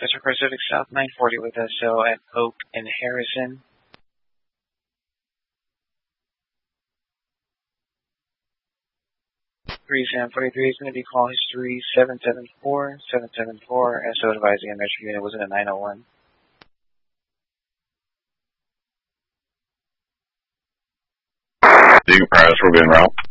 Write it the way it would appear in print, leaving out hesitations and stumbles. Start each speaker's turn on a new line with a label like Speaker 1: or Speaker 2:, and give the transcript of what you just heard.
Speaker 1: Cesar Pacific South 940 with SO at Oak and Harrison. 3743 is going to be call history 774. SO advising a metro unit was in a 901.
Speaker 2: Eagle Pass will be en route.